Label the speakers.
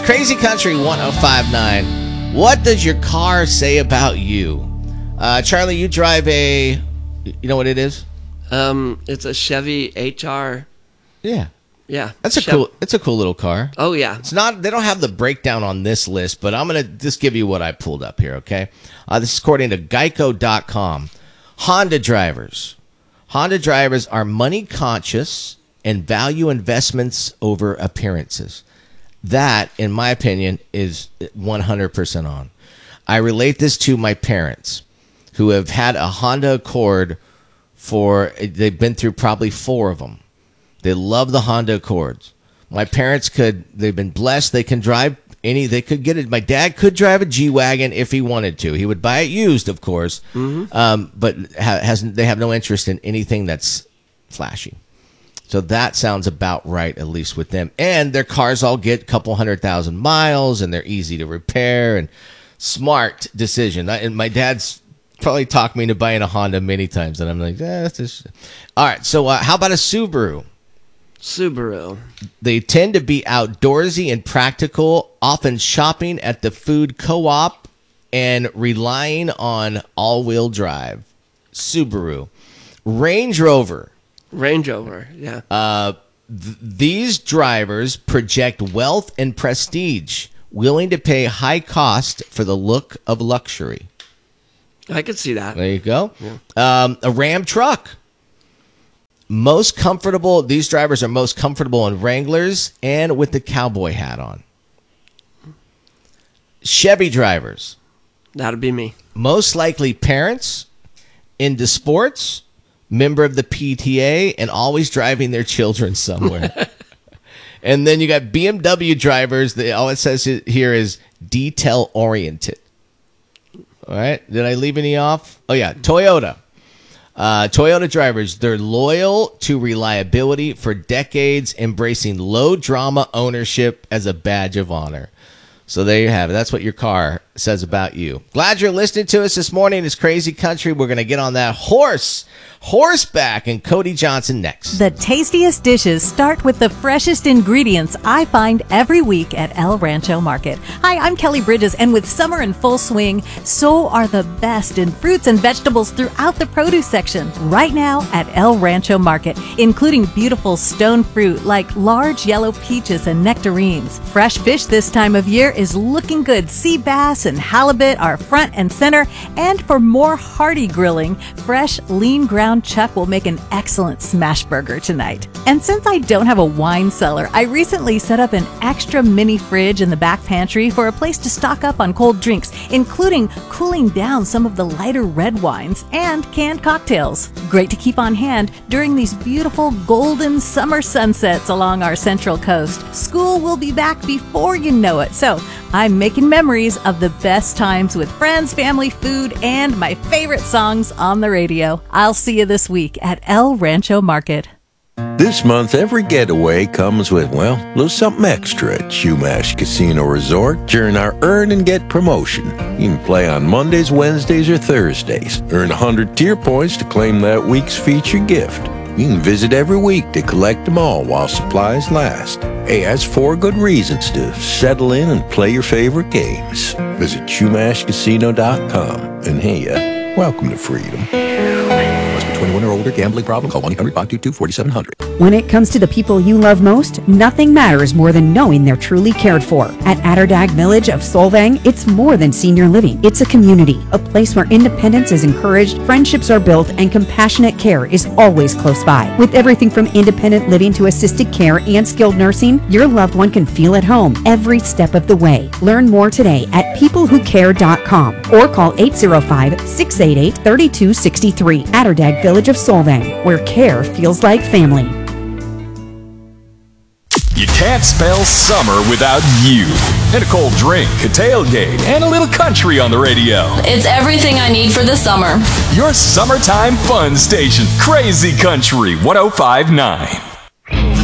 Speaker 1: Crazy Country 105.9. What does your car say about you? Charlie, you drive you know what it is?
Speaker 2: It's a Chevy HR.
Speaker 1: Yeah.
Speaker 2: Yeah.
Speaker 1: It's a cool little car.
Speaker 2: Oh, yeah.
Speaker 1: It's not, they don't have the breakdown on this list, but I'm going to just give you what I pulled up here, okay? This is according to Geico.com. Honda drivers are money conscious and value investments over appearances. That, in my opinion, is 100% on. I relate this to my parents who have had a Honda Accord they've been through probably 4 of them. They love the Honda Accords. My parents they've been blessed. They can drive they could get it. My dad could drive a G-Wagon if he wanted to. He would buy it used, of course, but they have no interest in anything that's flashy. So that sounds about right, at least with them. And their cars all get a couple 100,000 miles, and they're easy to repair, and smart decision. And my dad's probably talked me into buying a Honda many times, and I'm like, that's just... All right, so how about a Subaru? They tend to be outdoorsy and practical, often shopping at the food co-op and relying on all-wheel drive. Subaru. Range Rover, yeah. These drivers project wealth and prestige, willing to pay high cost for the look of luxury.
Speaker 2: I could see that.
Speaker 1: There you go. Yeah. A Ram truck. These drivers are most comfortable in Wranglers and with the cowboy hat on. Chevy drivers.
Speaker 2: That'd be me.
Speaker 1: Most likely parents, into sports, member of the PTA, and always driving their children somewhere. And then you got BMW drivers. All it says here is detail-oriented. All right. Did I leave any off? Oh, yeah. Toyota. Toyota drivers, they're loyal to reliability for decades, embracing low-drama ownership as a badge of honor. So there you have it. That's what your car says about you. Glad you're listening to us this morning. It's Crazy Country. We're going to get on that horseback, and Cody Johnson next.
Speaker 3: The tastiest dishes start with the freshest ingredients I find every week at El Rancho Market. Hi, I'm Kelly Bridges, and with summer in full swing, so are the best in fruits and vegetables throughout the produce section right now at El Rancho Market, including beautiful stone fruit like large yellow peaches and nectarines. Fresh fish this time of year is looking good. Sea bass and halibut are front and center, and for more hearty grilling, fresh lean ground chuck will make an excellent smash burger tonight. And since I don't have a wine cellar, I recently set up an extra mini fridge in the back pantry for a place to stock up on cold drinks, including cooling down some of the lighter red wines and canned cocktails. Great to keep on hand during these beautiful golden summer sunsets along our central coast. School will be back before you know it, so I'm making memories of the best times with friends, family, food, and my favorite songs on the radio. I'll see you this week at El Rancho Market.
Speaker 4: This month, every getaway comes with, well, a little something extra at Chumash Casino Resort during our Earn and Get promotion. You can play on Mondays, Wednesdays, or Thursdays. Earn 100 tier points to claim that week's featured gift. You can visit every week to collect them all while supplies last. Hey, that's 4 good reasons to settle in and play your favorite games. Visit ChumashCasino.com. And hey, welcome to freedom. Must be 21 or older. Gambling problem? Call 1-800-522-4700.
Speaker 5: When it comes to the people you love most, nothing matters more than knowing they're truly cared for. At Atterdag Village of Solvang, it's more than senior living. It's a community, a place where independence is encouraged, friendships are built, and compassionate care is always close by. With everything from independent living to assisted care and skilled nursing, your loved one can feel at home every step of the way. Learn more today at peoplewhocare.com or call 805-688-3263. Atterdag Village of Solvang, where care feels like family.
Speaker 6: You can't spell summer without you. And a cold drink, a tailgate, and a little country on the radio.
Speaker 7: It's everything I need for the summer.
Speaker 6: Your summertime fun station, Crazy Country 105.9.